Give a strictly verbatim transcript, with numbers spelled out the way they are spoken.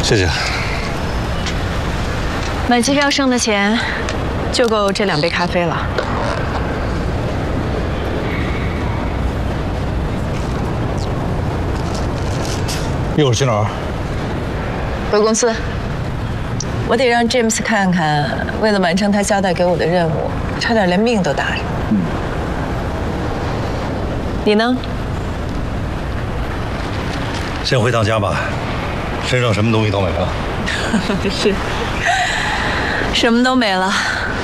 谢谢。 买机票剩的钱，就够这两杯咖啡了。 一会儿去哪儿？ 回公司。我得让 James 看看，为了完成他交代给我的任务，差点连命都搭上。嗯。你呢？ 先回趟家吧，身上什么东西都没了。 是，什么都没了。